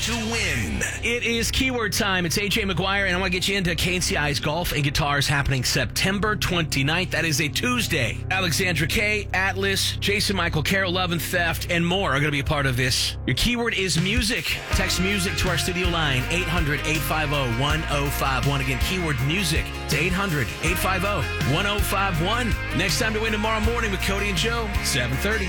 to win. It is keyword time. It's AJ McGuire, and I want to get you into KCI's Golf and Guitars happening September 29th. That is a Tuesday. Alexandra Kay, Atlas, Jason Michael, Carol Love and Theft, and more are going to be a part of this. Your keyword is music. Text music to our studio line, 800-850-1051. Again, keyword music to 800-850-1051. Next time to win tomorrow morning with Cody and Joe, 7:30.